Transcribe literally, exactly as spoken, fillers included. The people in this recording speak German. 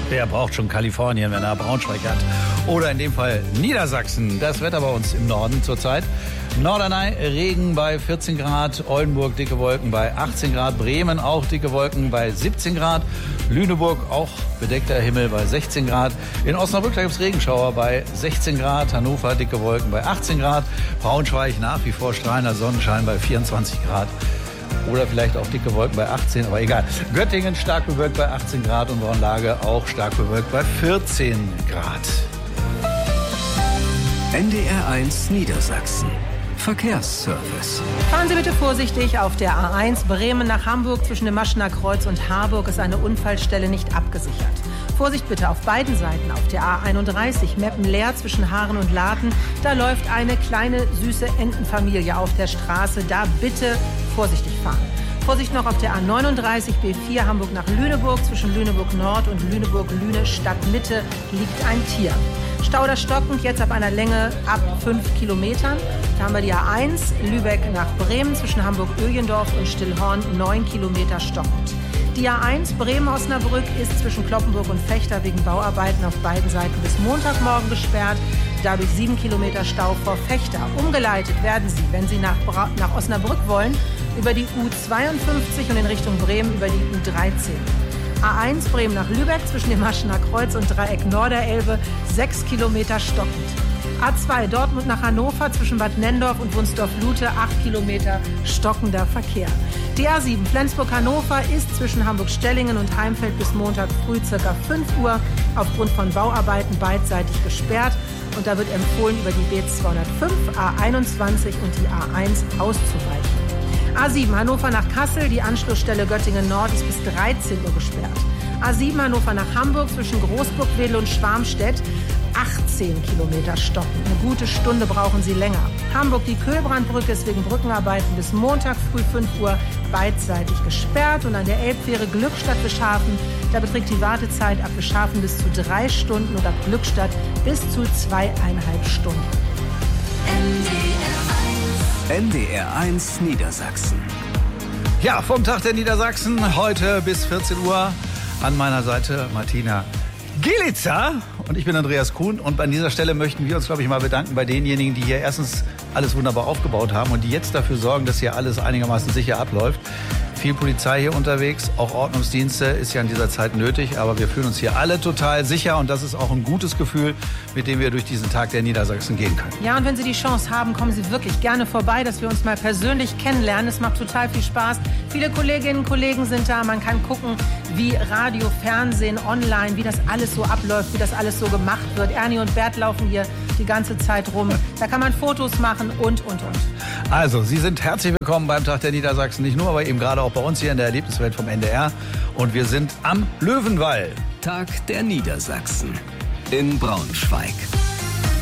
Wer braucht schon Kalifornien, wenn er Braunschweig hat? Oder in dem Fall Niedersachsen. Das Wetter bei uns im Norden zurzeit. Norderney, Regen bei vierzehn Grad, Oldenburg dicke Wolken bei achtzehn Grad, Bremen auch dicke Wolken bei siebzehn Grad, Lüneburg auch bedeckter Himmel bei sechzehn Grad, in Osnabrück da gibt es Regenschauer bei sechzehn Grad, Hannover dicke Wolken bei achtzehn Grad, Braunschweig nach wie vor strahlender Sonnenschein bei vierundzwanzig Grad. Oder vielleicht auch dicke Wolken bei achtzehn, aber egal. Göttingen stark bewölkt bei achtzehn Grad und Braunlage auch stark bewölkt bei vierzehn Grad. N D R eins Niedersachsen. Verkehrsservice. Fahren Sie bitte vorsichtig auf der A eins Bremen nach Hamburg. Zwischen dem Maschener Kreuz und Harburg ist eine Unfallstelle nicht abgesichert. Vorsicht bitte auf beiden Seiten. Auf der A einunddreißig Meppen leer zwischen Haaren und Laden. Da läuft eine kleine süße Entenfamilie auf der Straße. Da bitte vorsichtig fahren. Vorsicht noch auf der A neununddreißig B vier Hamburg nach Lüneburg. Zwischen Lüneburg Nord und Lüneburg-Lüne Stadtmitte liegt ein Tier. Stau oder stockend, jetzt ab einer Länge ab fünf Kilometern. Da haben wir die A eins, Lübeck nach Bremen, zwischen Hamburg-Öjendorf und Stillhorn, neun Kilometer stockend. Die A eins, Bremen-Osnabrück, ist zwischen Kloppenburg und Vechta wegen Bauarbeiten auf beiden Seiten bis Montagmorgen gesperrt. Dadurch sieben Kilometer Stau vor Vechta. Umgeleitet werden Sie, wenn Sie nach, Bra- nach Osnabrück wollen, über die U zweiundfünfzig und in Richtung Bremen über die U dreizehn. A eins Bremen nach Lübeck zwischen dem Maschener Kreuz und Dreieck Norderelbe, sechs Kilometer stockend. A zwei Dortmund nach Hannover zwischen Bad Nenndorf und Wunsdorf-Lute, acht Kilometer stockender Verkehr. Die A sieben Flensburg-Hannover ist zwischen Hamburg-Stellingen und Heimfeld bis Montag früh ca. fünf Uhr aufgrund von Bauarbeiten beidseitig gesperrt. Und da wird empfohlen, über die B zweihundertfünf, A einundzwanzig und die A eins auszuweichen. A sieben Hannover nach Kassel, die Anschlussstelle Göttingen Nord ist bis dreizehn Uhr gesperrt. A sieben Hannover nach Hamburg zwischen Großburgwedel und Schwarmstedt, achtzehn Kilometer stocken. Eine gute Stunde brauchen Sie länger. Hamburg, die Köhlbrandbrücke ist wegen Brückenarbeiten bis Montag früh fünf Uhr beidseitig gesperrt. Und an der Elbfähre Glückstadt-Beschafen, da beträgt die Wartezeit ab Beschafen bis zu drei Stunden und ab Glückstadt bis zu zweieinhalb Stunden. N D R eins Niedersachsen. Ja, vom Tag der Niedersachsen, heute bis vierzehn Uhr. An meiner Seite Martina Gielitzer und ich bin Andreas Kuhn. Und an dieser Stelle möchten wir uns, glaube ich, mal bedanken bei denjenigen, die hier erstens alles wunderbar aufgebaut haben und die jetzt dafür sorgen, dass hier alles einigermaßen sicher abläuft. Viel Polizei hier unterwegs, auch Ordnungsdienste ist ja in dieser Zeit nötig, aber wir fühlen uns hier alle total sicher und das ist auch ein gutes Gefühl, mit dem wir durch diesen Tag der Niedersachsen gehen können. Ja, und wenn Sie die Chance haben, kommen Sie wirklich gerne vorbei, dass wir uns mal persönlich kennenlernen. Es macht total viel Spaß. Viele Kolleginnen und Kollegen sind da. Man kann gucken, wie Radio, Fernsehen, online, wie das alles so abläuft, wie das alles so gemacht wird. Ernie und Bert laufen hier die ganze Zeit rum. Da kann man Fotos machen und, und, und. Also, Sie sind herzlich willkommen beim Tag der Niedersachsen. Nicht nur, aber eben gerade auch bei uns hier in der Erlebniswelt vom N D R. Und wir sind am Löwenwall. Tag der Niedersachsen in Braunschweig.